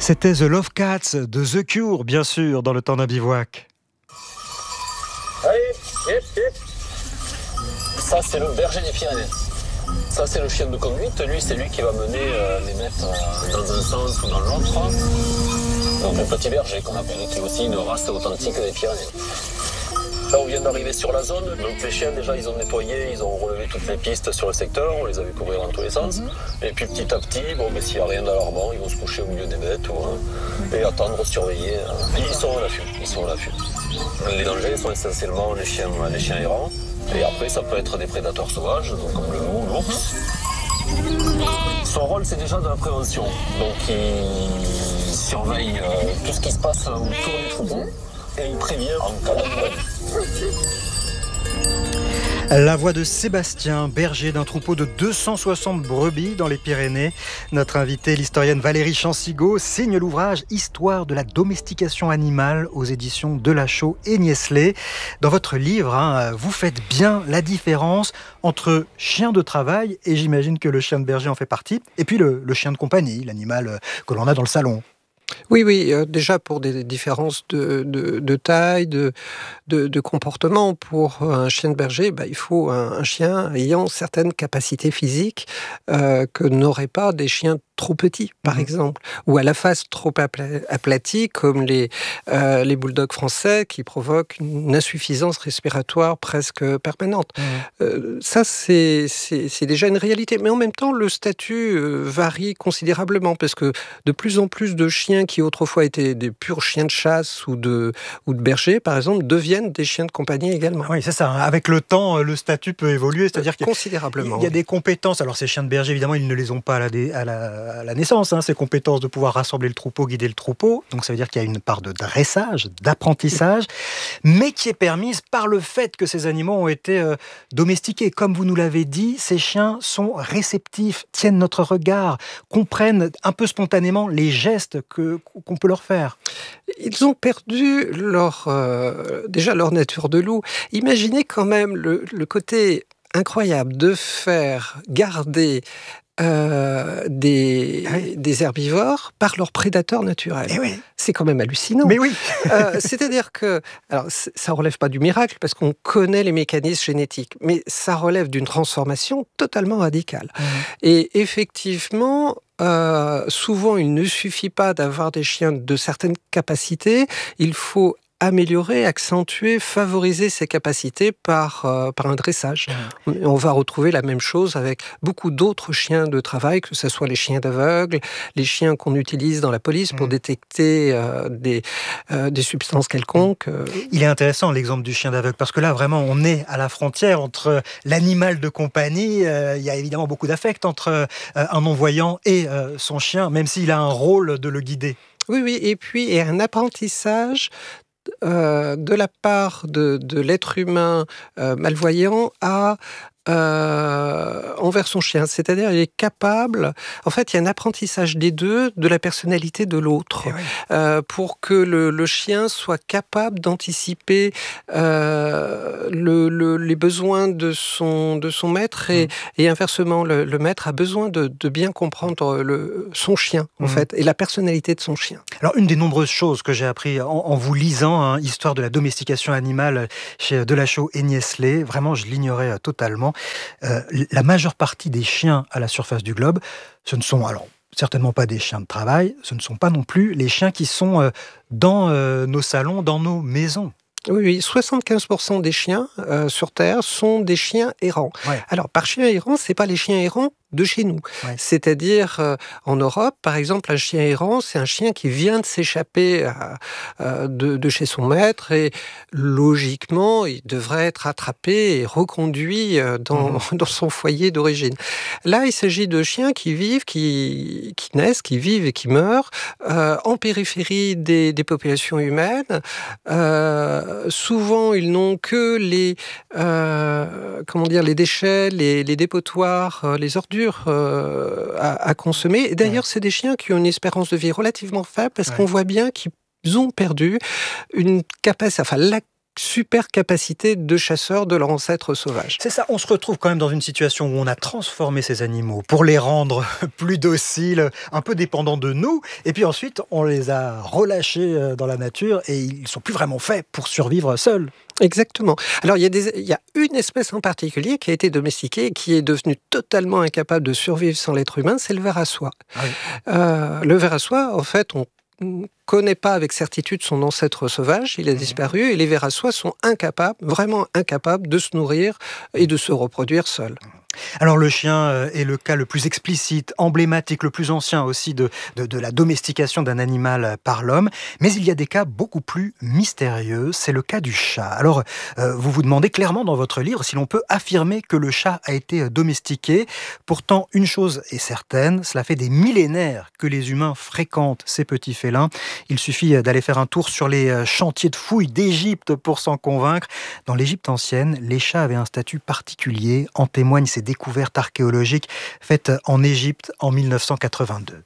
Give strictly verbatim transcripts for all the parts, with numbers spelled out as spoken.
C'était The Love Cats de The Cure, bien sûr, dans le temps d'un bivouac. Allez, hip, hip. Ça, c'est le berger des Pyrénées. Ça, c'est le chien de conduite. Lui, c'est lui qui va mener euh, les maîtres euh, dans un sens ou dans l'autre. Donc, le petit berger, qu'on appelle, qui est aussi une race authentique des Pyrénées. Là, on vient d'arriver sur la zone. Donc, les chiens, déjà, ils ont nettoyé, ils ont relevé toutes les pistes sur le secteur. On les avait couvrir dans tous les sens. Mm-hmm. Et puis, petit à petit, bon, mais s'il n'y a rien d'alarmant, ils vont se coucher au milieu des bêtes ou, hein, et attendre, surveiller. Hein. Et ils sont à l'affût. Ils sont à l'affût. Les dangers sont essentiellement les chiens, les chiens errants. Et après, ça peut être des prédateurs sauvages, donc comme le loup, l'ours. Son rôle, c'est déjà de la prévention. Donc, il surveille euh, tout ce qui se passe autour du troupeau et il prévient en cas d'abandon. La voix de Sébastien, berger d'un troupeau de deux cent soixante brebis dans les Pyrénées. Notre invitée, l'historienne Valérie Chansigo, signe l'ouvrage « Histoire de la domestication animale » aux éditions Delachaux et Niestlé. Dans votre livre, hein, vous faites bien la différence entre chien de travail, et j'imagine que le chien de berger en fait partie, et puis le, le chien de compagnie, l'animal que l'on a dans le salon. Oui, oui, euh, déjà pour des différences de, de, de taille, de, de, de comportement. Pour un chien de berger, bah, il faut un, un chien ayant certaines capacités physiques euh, que n'auraient pas des chiens trop petits, par mmh. exemple, ou à la face trop apla- aplatie, comme les, euh, les bulldogs français, qui provoquent une insuffisance respiratoire presque permanente. Mmh. Euh, ça, c'est, c'est, c'est déjà une réalité. Mais en même temps, le statut euh, varie considérablement, parce que de plus en plus de chiens qui autrefois étaient des purs chiens de chasse ou de, ou de berger, par exemple, deviennent des chiens de compagnie également. Oui, c'est ça. Avec le temps, le statut peut évoluer, c'est-à-dire qu'il y a, considérablement. Il y a des compétences. Alors, ces chiens de berger, évidemment, ils ne les ont pas à la, dé, à la, à la naissance, hein, ces compétences de pouvoir rassembler le troupeau, guider le troupeau. Donc, ça veut dire qu'il y a une part de dressage, d'apprentissage, mais qui est permise par le fait que ces animaux ont été euh, domestiqués. Comme vous nous l'avez dit, ces chiens sont réceptifs, tiennent notre regard, comprennent un peu spontanément les gestes que qu'on peut leur faire. Ils ont perdu leur, euh, déjà leur nature de loup. Imaginez quand même le, le côté incroyable de faire garder euh, des, oui. des herbivores par leurs prédateurs naturels. Et oui. C'est quand même hallucinant. Mais oui. euh, c'est-à-dire que, alors, ça relève pas du miracle parce qu'on connaît les mécanismes génétiques, mais ça relève d'une transformation totalement radicale. Mmh. Et effectivement, Euh, souvent, il ne suffit pas d'avoir des chiens de certaines capacités, il faut améliorer, accentuer, favoriser ces capacités par, euh, par un dressage. Mmh. On va retrouver la même chose avec beaucoup d'autres chiens de travail, que ce soit les chiens d'aveugle, les chiens qu'on utilise dans la police pour mmh. détecter euh, des, euh, des substances quelconques. Euh. Il est intéressant l'exemple du chien d'aveugle, parce que là, vraiment, on est à la frontière entre l'animal de compagnie. Euh, il y a évidemment beaucoup d'affect entre euh, un non-voyant et euh, son chien, même s'il a un rôle de le guider. Oui, oui, et puis il y a un apprentissage Euh, de la part de, de l'être humain euh, malvoyant à euh, envers son chien. C'est-à-dire, il est capable... En fait, il y a un apprentissage des deux, de la personnalité de l'autre, oui. euh, pour que le, le chien soit capable d'anticiper euh, le, le, les besoins de son, de son maître et, mmh. et inversement, le, le maître a besoin de, de bien comprendre le, son chien, en mmh. fait, et la personnalité de son chien. Alors, une des nombreuses choses que j'ai appris en, en vous lisant, hein, Histoire de la domestication animale chez Delachaux et Niestlé, vraiment, je l'ignorais totalement. Euh, la majeure partie des chiens à la surface du globe, ce ne sont alors certainement pas des chiens de travail, ce ne sont pas non plus les chiens qui sont euh, dans euh, nos salons, dans nos maisons. Oui, oui, soixante-quinze pour cent des chiens euh, sur Terre sont des chiens errants. Ouais. Alors, par chien errant, c'est pas les chiens errants de chez nous. Ouais. C'est-à-dire, euh, en Europe, par exemple, un chien errant, c'est un chien qui vient de s'échapper euh, de, de chez son maître et logiquement, il devrait être attrapé et reconduit euh, dans, mmh. dans son foyer d'origine. Là, il s'agit de chiens qui vivent, qui, qui naissent, qui vivent et qui meurent euh, en périphérie des, des populations humaines. Euh, souvent, ils n'ont que les, euh, comment dire, les déchets, les, les dépotoirs, euh, les ordures Euh, à, à consommer. Et d'ailleurs, ouais. c'est des chiens qui ont une espérance de vie relativement faible parce ouais. qu'on voit bien qu'ils ont perdu une capacité, enfin la super capacité de chasseurs de leur ancêtre sauvage. C'est ça, on se retrouve quand même dans une situation où on a transformé ces animaux pour les rendre plus dociles, un peu dépendants de nous, et puis ensuite on les a relâchés dans la nature et ils sont plus vraiment faits pour survivre seuls. Exactement. Alors, il y, a des, il y a une espèce en particulier qui a été domestiquée et qui est devenue totalement incapable de survivre sans l'être humain, c'est le ver à soie. Ah oui. euh, le ver à soie, en fait, on ne connaît pas avec certitude son ancêtre sauvage, il a disparu, et les vers à soie sont incapables, vraiment incapables de se nourrir et de se reproduire seuls. Alors le chien est le cas le plus explicite, emblématique, le plus ancien aussi de, de, de la domestication d'un animal par l'homme. Mais il y a des cas beaucoup plus mystérieux, c'est le cas du chat. Alors euh, vous vous demandez clairement dans votre livre si l'on peut affirmer que le chat a été domestiqué. Pourtant, une chose est certaine, cela fait des millénaires que les humains fréquentent ces petits félins. Il suffit d'aller faire un tour sur les chantiers de fouilles d'Égypte pour s'en convaincre. Dans l'Égypte ancienne, les chats avaient un statut particulier, en témoignent ces découvertes archéologiques faites en Égypte en mille neuf cent quatre-vingt-deux.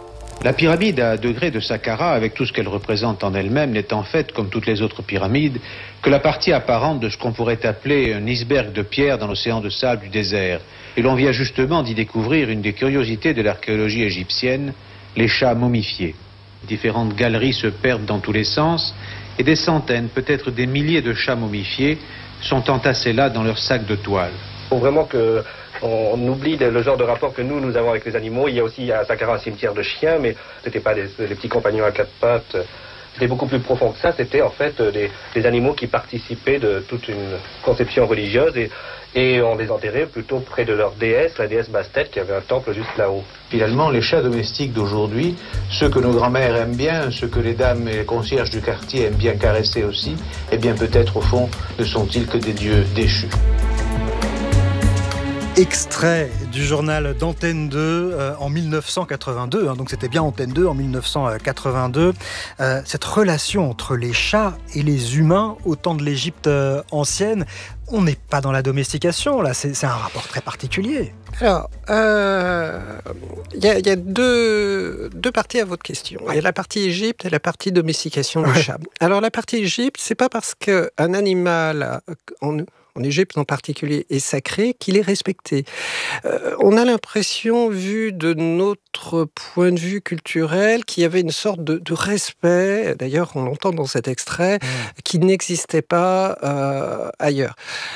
La pyramide à degrés de Saqqara, avec tout ce qu'elle représente en elle-même, n'est en fait, comme toutes les autres pyramides, que la partie apparente de ce qu'on pourrait appeler un iceberg de pierre dans l'océan de sable du désert. Et l'on vient justement d'y découvrir une des curiosités de l'archéologie égyptienne, les chats momifiés. Différentes galeries se perdent dans tous les sens, et des centaines, peut-être des milliers de chats momifiés sont entassés là dans leurs sacs de toile. Il faut vraiment qu'on oublie le genre de rapport que nous, nous avons avec les animaux. Il y a aussi à Saqqara un cimetière de chiens, mais ce n'était pas des, des petits compagnons à quatre pattes. C'était beaucoup plus profond que ça. C'était en fait des, des animaux qui participaient de toute une conception religieuse et, et on les enterrait plutôt près de leur déesse, la déesse Bastet, qui avait un temple juste là-haut. Finalement, les chats domestiques d'aujourd'hui, ceux que nos grands-mères aiment bien, ceux que les dames et les concierges du quartier aiment bien caresser aussi, eh bien peut-être au fond ne sont-ils que des dieux déchus. Extrait du journal d'Antenne deux euh, en mille neuf cent quatre-vingt-deux, hein, donc c'était bien Antenne deux en mille neuf cent quatre-vingt-deux. Euh, cette relation entre les chats et les humains au temps de l'Égypte euh, ancienne, on n'est pas dans la domestication, là, c'est, c'est un rapport très particulier. Alors, il euh, y a, y a deux, deux parties à votre question. Il y a la partie Égypte et la partie domestication du ouais. chat. Alors, la partie Égypte, c'est pas parce qu'un animal... En, en Égypte en particulier, est sacré, qu'il est respecté. Euh, on a l'impression, vu de notre point de vue culturel, qu'il y avait une sorte de, de respect, d'ailleurs on l'entend dans cet extrait, mmh. qui n'existait pas euh, ailleurs.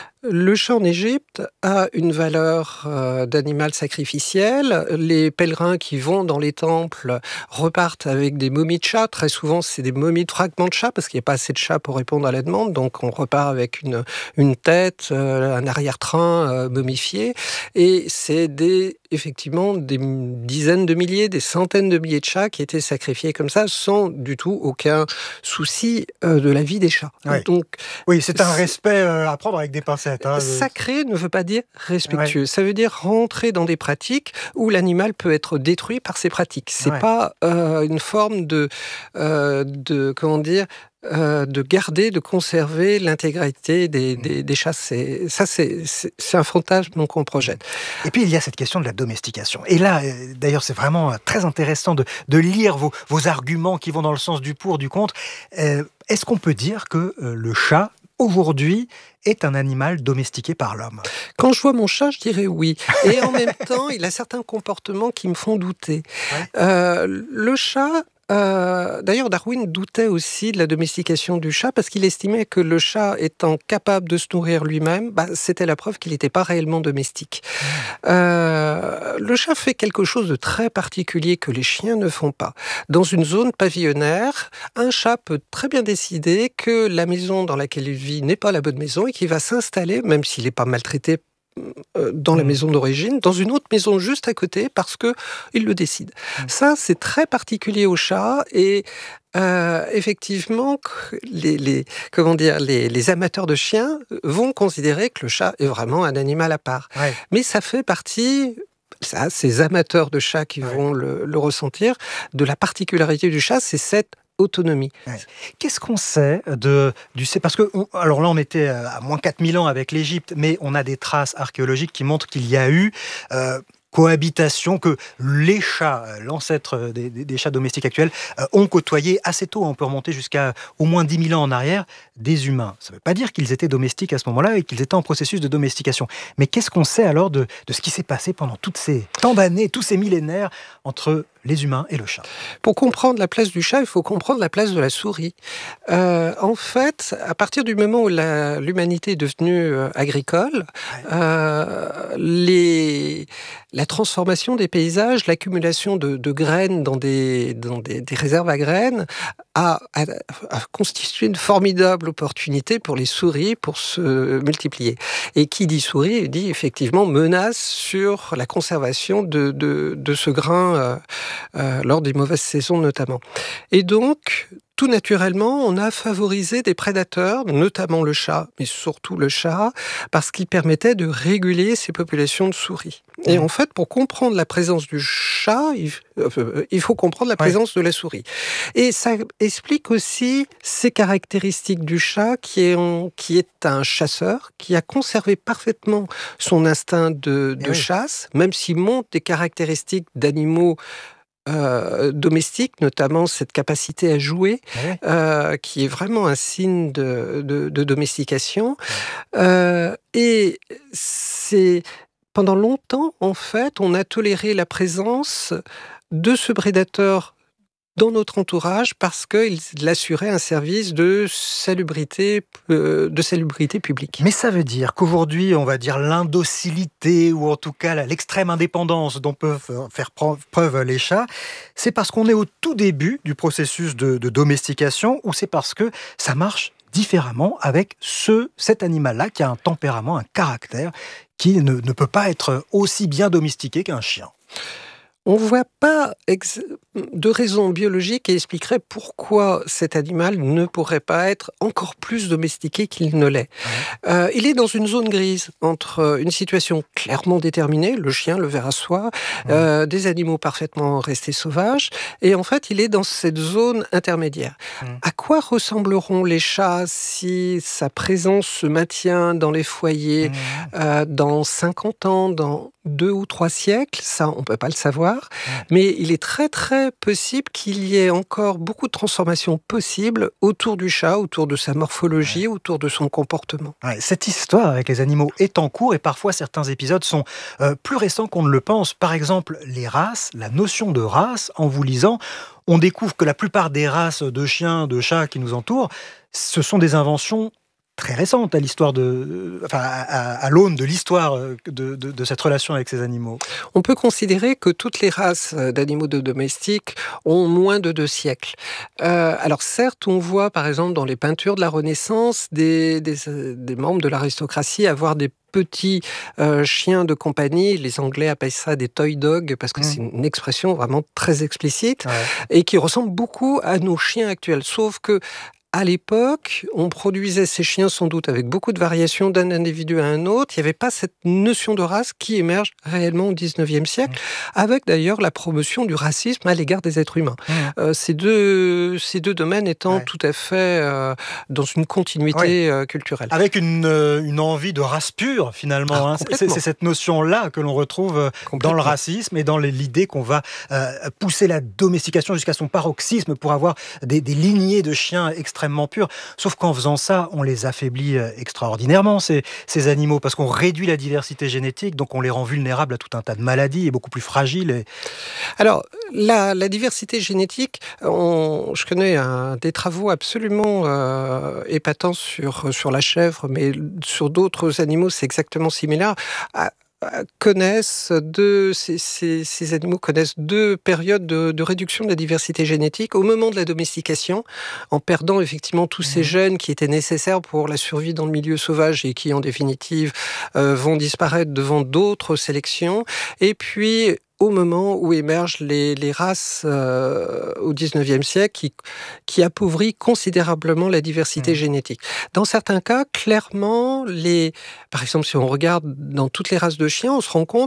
Le chat en Égypte a une valeur euh, d'animal sacrificiel. Les pèlerins qui vont dans les temples repartent avec des momies de chat. Très souvent, c'est des momies de fragments de chat parce qu'il n'y a pas assez de chats pour répondre à la demande. Donc, on repart avec une, une tête, euh, un arrière-train euh, momifié. Et c'est des, effectivement des dizaines de milliers, des centaines de milliers de chats qui étaient sacrifiés comme ça sans du tout aucun souci euh, de la vie des chats. Oui, Donc, oui c'est un respect euh, à prendre avec des pincettes. Sacré ne veut pas dire respectueux. Ouais. Ça veut dire rentrer dans des pratiques où l'animal peut être détruit par ces pratiques. C'est ouais. pas euh, une forme de, euh, de comment dire, euh, de garder, de conserver l'intégrité des, des, des chats. C'est, ça, c'est, c'est, c'est un fantasme qu'on projette. Et puis, il y a cette question de la domestication. Et là, d'ailleurs, c'est vraiment très intéressant de, de lire vos, vos arguments qui vont dans le sens du pour, du contre. Euh, est-ce qu'on peut dire que euh, le chat, aujourd'hui, est un animal domestiqué par l'homme? Quand je vois mon chat, je dirais oui. Et en même temps, il a certains comportements qui me font douter. Ouais. Euh, le chat... Euh, d'ailleurs, Darwin doutait aussi de la domestication du chat parce qu'il estimait que le chat étant capable de se nourrir lui-même, bah, c'était la preuve qu'il n'était pas réellement domestique. Euh, le chat fait quelque chose de très particulier que les chiens ne font pas. Dans une zone pavillonnaire, un chat peut très bien décider que la maison dans laquelle il vit n'est pas la bonne maison et qu'il va s'installer, même s'il n'est pas maltraité dans la maison d'origine, dans une autre maison juste à côté, parce qu'il le décide. Mmh. Ça, c'est très particulier au chat, et euh, effectivement, les, les, comment dire, les, les amateurs de chiens vont considérer que le chat est vraiment un animal à part. Ouais. Mais ça fait partie... Ça, ces amateurs de chats qui ouais. vont le, le ressentir, de la particularité du chat, c'est cette autonomie. Ouais. Qu'est-ce qu'on sait de, du... Parce que, on, alors là, on était à moins quatre mille ans avec l'Égypte, mais on a des traces archéologiques qui montrent qu'il y a eu... Euh, cohabitation que les chats, l'ancêtre des, des, des chats domestiques actuels, euh, ont côtoyé assez tôt. On peut remonter jusqu'à au moins dix mille ans en arrière, des humains. Ça ne veut pas dire qu'ils étaient domestiques à ce moment-là et qu'ils étaient en processus de domestication. Mais qu'est-ce qu'on sait alors de, de ce qui s'est passé pendant toutes ces tant d'années, tous ces millénaires entre les humains et le chat? Pour comprendre la place du chat, il faut comprendre la place de la souris. Euh, en fait, à partir du moment où la, l'humanité est devenue euh, agricole, euh, les, la transformation des paysages, l'accumulation de, de graines dans, des, dans des, des réserves à graines a, a, a constitué une formidable opportunité pour les souris pour se multiplier. Et qui dit souris dit effectivement menace sur la conservation de, de, de ce grain euh, euh, lors des mauvaises saisons notamment. Et donc, tout naturellement, on a favorisé des prédateurs, notamment le chat, mais surtout le chat, parce qu'il permettait de réguler ces populations de souris. Et en fait, pour comprendre la présence du chat, il, euh, il faut comprendre la présence ouais. de la souris. Et ça explique aussi ces caractéristiques du chat, qui est, un, qui est un chasseur, qui a conservé parfaitement son instinct de, de oui. chasse, même s'il montre des caractéristiques d'animaux Euh, domestique, notamment cette capacité à jouer, ouais. euh, qui est vraiment un signe de, de, de domestication. Ouais. Euh, et c'est pendant longtemps, en fait, on a toléré la présence de ce prédateur dans notre entourage parce qu'il assurait un service de salubrité, euh, de salubrité publique. Mais ça veut dire qu'aujourd'hui, on va dire l'indocilité ou en tout cas l'extrême indépendance dont peuvent faire preuve les chats, c'est parce qu'on est au tout début du processus de, de domestication ou c'est parce que ça marche différemment avec ce, cet animal-là qui a un tempérament, un caractère qui ne, ne peut pas être aussi bien domestiqué qu'un chien? On ne voit pas ex- de raison biologique qui expliquerait pourquoi cet animal ne pourrait pas être encore plus domestiqué qu'il ne l'est. Ouais. Euh, il est dans une zone grise entre une situation clairement déterminée, le chien, le ver à soie, ouais. euh, des animaux parfaitement restés sauvages, et en fait, il est dans cette zone intermédiaire. Ouais. À quoi ressembleront les chats si sa présence se maintient dans les foyers ouais. euh, dans cinquante ans, dans deux ou trois siècles? Ça, on ne peut pas le savoir. Mais il est très très possible qu'il y ait encore beaucoup de transformations possibles autour du chat, autour de sa morphologie, ouais. autour de son comportement. Ouais, cette histoire avec les animaux est en cours et parfois certains épisodes sont euh, plus récents qu'on ne le pense. Par exemple, les races, la notion de race, en vous lisant, on découvre que la plupart des races de chiens, de chats qui nous entourent, ce sont des inventions très récente à l'histoire de, enfin à, à l'aune de l'histoire de, de, de cette relation avec ces animaux. On peut considérer que toutes les races d'animaux de domestiques ont moins de deux siècles. Euh, alors certes, on voit par exemple dans les peintures de la Renaissance des, des, des membres de l'aristocratie avoir des petits euh, chiens de compagnie, les Anglais appellent ça des toy dogs, parce que mmh. c'est une expression vraiment très explicite, ouais. et qui ressemble beaucoup à nos chiens actuels. Sauf que à l'époque, on produisait ces chiens sans doute avec beaucoup de variations d'un individu à un autre. Il n'y avait pas cette notion de race qui émerge réellement au dix-neuvième siècle, mmh. avec d'ailleurs la promotion du racisme à l'égard des êtres humains. Mmh. Euh, ces, deux, ces deux domaines étant ouais. tout à fait euh, dans une continuité ouais. euh, culturelle. Avec une, euh, une envie de race pure, finalement. Ah, hein. c'est, c'est cette notion-là que l'on retrouve dans le racisme et dans l'idée qu'on va euh, pousser la domestication jusqu'à son paroxysme pour avoir des, des lignées de chiens extrêmement purs. Sauf qu'en faisant ça, on les affaiblit extraordinairement, ces, ces animaux, parce qu'on réduit la diversité génétique, donc on les rend vulnérables à tout un tas de maladies et beaucoup plus fragiles. Et... Alors, la, la diversité génétique, on, je connais un, des travaux absolument euh, épatants sur, sur la chèvre, mais sur d'autres animaux, c'est exactement similaire. À, connaissent deux, ces, ces, ces animaux connaissent deux périodes de, de réduction de la diversité génétique au moment de la domestication, en perdant effectivement tous ces gènes qui étaient nécessaires pour la survie dans le milieu sauvage et qui en définitive euh, vont disparaître devant d'autres sélections, et puis au moment où émergent les, les races euh, au dix-neuvième siècle qui, qui appauvrit considérablement la diversité mmh. génétique. Dans certains cas, clairement, les, par exemple, si on regarde dans toutes les races de chiens, on se rend compte bah,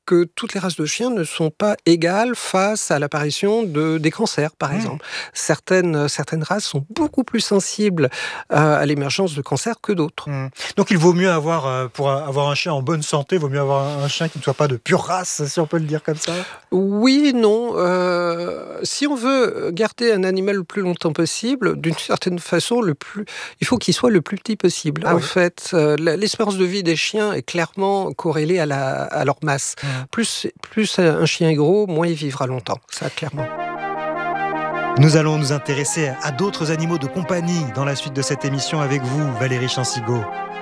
que toutes les races de chiens ne sont pas égales face à l'apparition de, des cancers, par mmh. exemple. Certaines, certaines races sont beaucoup plus sensibles euh, à l'émergence de cancers que d'autres. Mmh. Donc il vaut mieux avoir, euh, pour avoir un chien en bonne santé, il vaut mieux avoir un chien qui ne soit pas de pure race, si on peut le dire comme ça? Oui et non. Euh, si on veut garder un animal le plus longtemps possible, d'une certaine façon, le plus, il faut qu'il soit le plus petit possible. Ah en oui. fait, euh, l'espérance de vie des chiens est clairement corrélée à, la, à leur masse. Mmh. Plus, plus un chien est gros, moins il vivra longtemps. Ça, clairement. Nous allons nous intéresser à d'autres animaux de compagnie dans la suite de cette émission avec vous, Valérie Chansigaud.